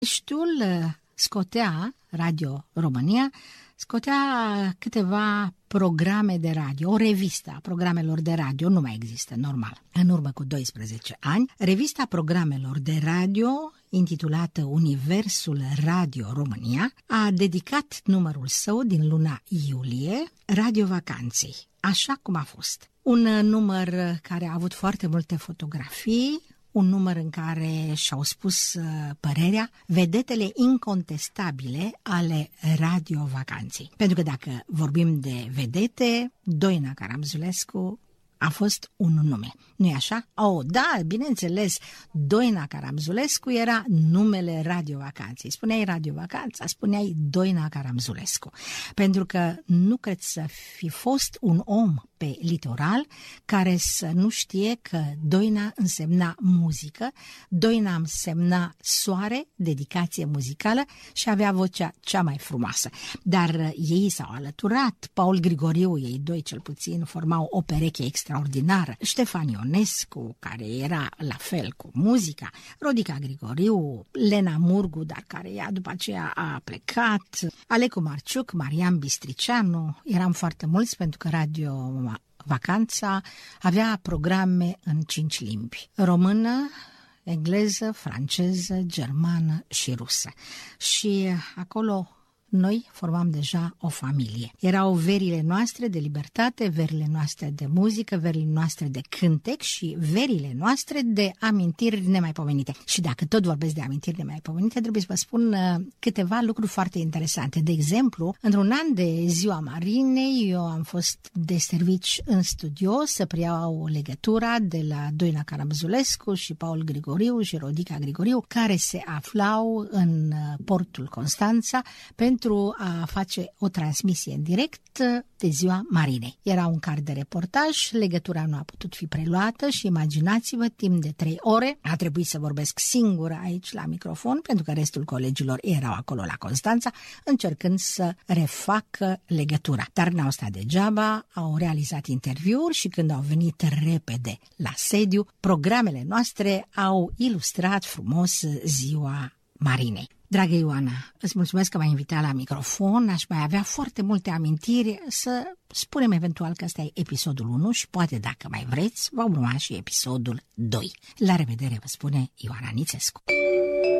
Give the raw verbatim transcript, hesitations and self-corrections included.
Știul scotea, Radio România, scotea câteva programe de radio, o revistă a programelor de radio, nu mai există, normal. În urmă cu doisprezece ani, revista programelor de radio, intitulată Universul Radio România, a dedicat numărul său din luna iulie Radio Vacanței, așa cum a fost. Un număr care a avut foarte multe fotografii, un număr în care și-au spus părerea vedetele incontestabile ale Radio Vacanței. Pentru că dacă vorbim de vedete, Doina Caramzulescu a fost un nume. Nu-i așa? Oh, da, bineînțeles, Doina Caramzulescu era numele Radio Vacanței. Spuneai Radio Vacanța, spuneai Doina Caramzulescu. Pentru că nu cred să fi fost un om pe litoral care să nu știe că Doina însemna muzică, Doina însemna soare, dedicație muzicală și avea vocea cea mai frumoasă. Dar ei s-au alăturat, Paul Grigoriu, ei doi cel puțin, formau o pereche extraordinară, Ștefan Ionescu, care era la fel cu muzica, Rodica Grigoriu, Lena Murgu, dar care ea după aceea a plecat, Alecu Marciuc, Marian Bistricianu, eram foarte mulți pentru că Radio Vacanța avea programe în cinci limbi: română, engleză, franceză, germană și rusă. Și acolo noi formam deja o familie. Erau verile noastre de libertate, verile noastre de muzică, verile noastre de cântec și verile noastre de amintiri nemaipomenite. Și dacă tot vorbesc de amintiri nemaipomenite, trebuie să vă spun uh, câteva lucruri foarte interesante. De exemplu, într-un an de Ziua Marinei, eu am fost de servici în studio să preiau legătura de la Doina Caramzulescu și Paul Grigoriu și Rodica Grigoriu, care se aflau în portul Constanța pentru pentru a face o transmisie în direct de Ziua Marinei. Era un card de reportaj, legătura nu a putut fi preluată și imaginați-vă, timp de trei ore a trebuit să vorbesc singură aici la microfon, pentru că restul colegilor erau acolo la Constanța, încercând să refacă legătura. Dar n-au stat degeaba, au realizat interviuri și când au venit repede la sediu, programele noastre au ilustrat frumos Ziua Marinei. Dragă Ioana, îți mulțumesc că m-ai invitat la microfon, aș mai avea foarte multe amintiri, să spunem eventual că ăsta e episodul unu și poate dacă mai vreți va urma și episodul doi. La revedere, vă spune Ioana Nițescu.